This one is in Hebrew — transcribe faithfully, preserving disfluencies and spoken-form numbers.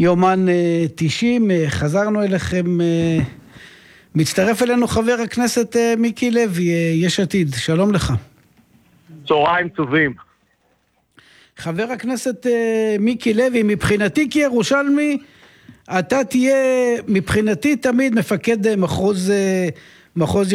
יומן תשעים, חזרנו אליכם, מצטרף אלינו חבר הכנסת מיקי לוי, יש עתיד, שלום לך. צהריים טובים. חבר הכנסת מיקי לוי, מבחינתי כירושלמי, אתה תהיה מבחינתי תמיד מפקד מחוז, מחוז